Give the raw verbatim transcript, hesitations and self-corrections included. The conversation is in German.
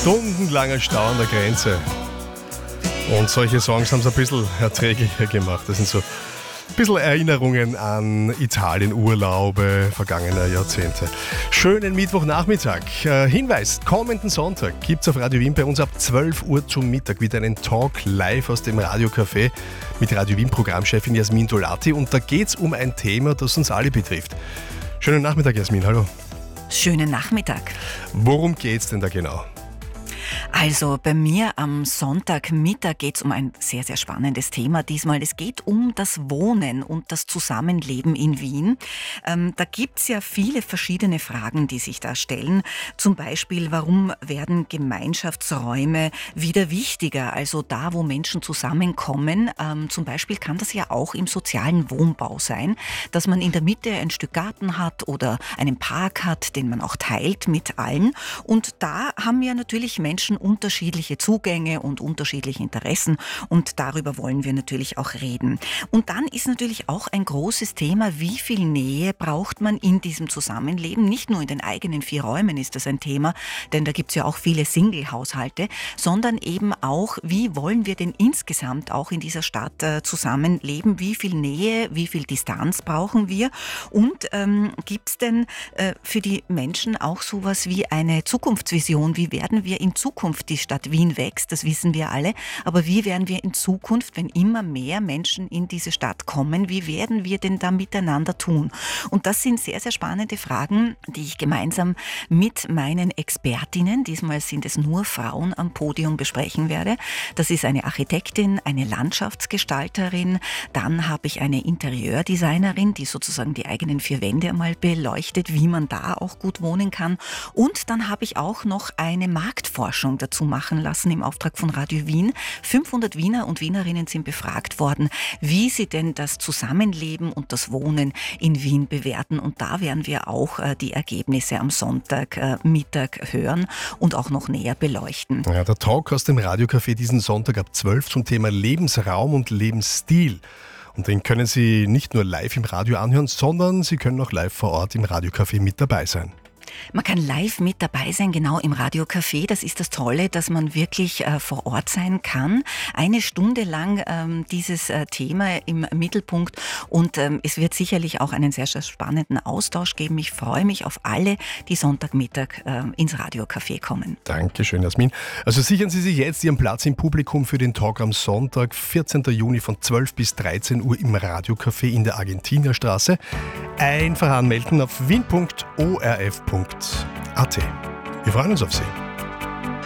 Stundenlanger Stau an der Grenze. Und solche Songs haben es ein bisschen erträglicher gemacht. Das sind so ein bisschen Erinnerungen an Italien, Urlaube vergangener Jahrzehnte. Schönen Mittwochnachmittag. Äh, Hinweis, kommenden Sonntag gibt es auf Radio Wien bei uns ab zwölf Uhr zum Mittag wieder einen Talk live aus dem Radiocafé mit Radio Wien Programmchefin Jasmin Dolati. Und da geht es um ein Thema, das uns alle betrifft. Schönen Nachmittag, Jasmin, hallo. Schönen Nachmittag. Worum geht's denn da genau? Also bei mir am Sonntagmittag geht es um ein sehr, sehr spannendes Thema diesmal. Es geht um das Wohnen und das Zusammenleben in Wien. Ähm, da gibt es ja viele verschiedene Fragen, die sich da stellen. Zum Beispiel, warum werden Gemeinschaftsräume wieder wichtiger? Also da, wo Menschen zusammenkommen. Ähm, zum Beispiel kann das ja auch im sozialen Wohnbau sein, dass man in der Mitte ein Stück Garten hat oder einen Park hat, den man auch teilt mit allen. Und da haben ja natürlich Menschen unterschiedliche Zugänge und unterschiedliche Interessen und darüber wollen wir natürlich auch reden. Und dann ist natürlich auch ein großes Thema, wie viel Nähe braucht man in diesem Zusammenleben? Nicht nur in den eigenen vier Räumen ist das ein Thema, denn da gibt es ja auch viele Single-Haushalte, sondern eben auch, wie wollen wir denn insgesamt auch in dieser Stadt äh, zusammenleben? Wie viel Nähe, wie viel Distanz brauchen wir? Und ähm, gibt es denn äh, für die Menschen auch sowas wie eine Zukunftsvision? Wie werden wir in Zukunft die Stadt Wien wächst, das wissen wir alle. Aber wie werden wir in Zukunft, wenn immer mehr Menschen in diese Stadt kommen, wie werden wir denn da miteinander tun? Und das sind sehr, sehr spannende Fragen, die ich gemeinsam mit meinen Expertinnen, diesmal sind es nur Frauen am Podium, besprechen werde. Das ist eine Architektin, eine Landschaftsgestalterin, dann habe ich eine Interieurdesignerin, die sozusagen die eigenen vier Wände einmal beleuchtet, wie man da auch gut wohnen kann. Und dann habe ich auch noch eine Marktforschung dazu machen lassen im Auftrag von Radio Wien. fünfhundert Wiener und Wienerinnen sind befragt worden, wie sie denn das Zusammenleben und das Wohnen in Wien bewerten. Und da werden wir auch äh, die Ergebnisse am Sonntagmittag äh, hören und auch noch näher beleuchten. Ja, der Talk aus dem Radiocafé diesen Sonntag ab zwölf zum Thema Lebensraum und Lebensstil. Und den können Sie nicht nur live im Radio anhören, sondern Sie können auch live vor Ort im Radiocafé mit dabei sein. Man kann live mit dabei sein, genau im Radiocafé. Das ist das Tolle, dass man wirklich äh, vor Ort sein kann. Eine Stunde lang ähm, dieses äh, Thema im Mittelpunkt und ähm, es wird sicherlich auch einen sehr, sehr spannenden Austausch geben. Ich freue mich auf alle, die Sonntagmittag äh, ins Radiocafé kommen. Dankeschön, Jasmin. Also sichern Sie sich jetzt Ihren Platz im Publikum für den Talk am Sonntag, vierzehnten Juni von zwölf bis dreizehn Uhr im Radiocafé in der Argentinierstraße. Einfach anmelden auf wien punkt o r f punkt a t. Wir freuen uns auf Sie.